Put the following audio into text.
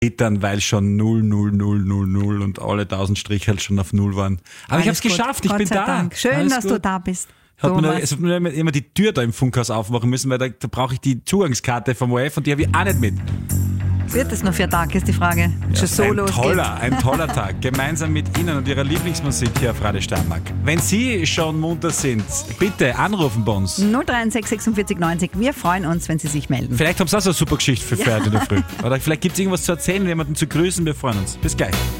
Metern, weil schon 0, 0, 0, 0, 0 und alle 1000 Strich halt schon auf 0 waren. Aber ich habe es geschafft, ich bin da. Dank. Schön, Alles dass gut. du da bist. Es hat mir immer die Tür da im Funkhaus aufmachen müssen, weil da brauche ich die Zugangskarte vom ORF und die habe ich auch nicht mit. Wird es noch für ein Tag, ist die Frage. Schon so losgeht. Ein toller Tag. Gemeinsam mit Ihnen und Ihrer Lieblingsmusik hier auf Radio Steiermark. Wenn Sie schon munter sind, bitte anrufen bei uns. 063 46 90. Wir freuen uns, wenn Sie sich melden. Vielleicht haben Sie auch so eine super Geschichte für heute in der Früh. Oder vielleicht gibt es irgendwas zu erzählen, jemanden zu grüßen. Wir freuen uns. Bis gleich.